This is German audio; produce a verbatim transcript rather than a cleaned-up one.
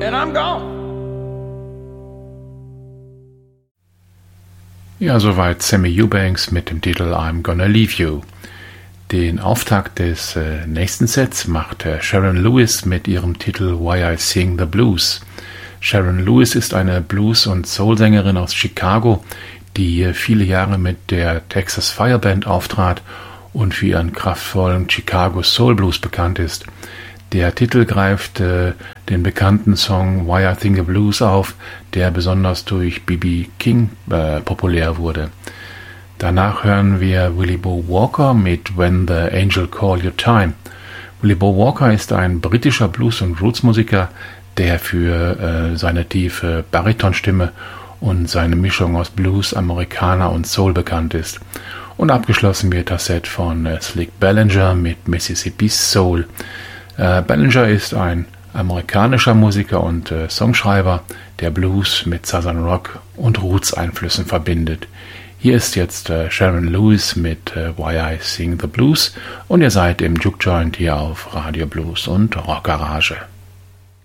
and I'm gone. Ja, soweit Sammy Eubanks mit dem Titel I'm Gonna Leave You. Den Auftakt des äh, nächsten Sets macht äh, Sharon Lewis mit ihrem Titel Why I Sing the Blues. Sharon Lewis ist eine Blues- und Soul-Sängerin aus Chicago, die äh, viele Jahre mit der Texas Fire Band auftrat und für ihren kraftvollen Chicago Soul Blues bekannt ist. Der Titel greift äh, den bekannten Song Why I Sing the Blues auf, der besonders durch B B King äh, populär wurde. Danach hören wir Willie Bo Walker mit When the Angel Call Your Time. Willie Bo Walker ist ein britischer Blues- und Roots-Musiker, der für äh, seine tiefe Baritonstimme und seine Mischung aus Blues, Amerikaner und Soul bekannt ist. Und abgeschlossen wird das Set von äh, Slick Ballinger mit Mississippi Soul. Äh, Ballinger ist ein amerikanischer Musiker und äh, Songschreiber, der Blues mit Southern Rock und Roots-Einflüssen verbindet. Hier ist jetzt äh, Sharon Lewis mit äh, Why I Sing the Blues und ihr seid im Juke Joint hier auf Radio Blues und Rock Garage.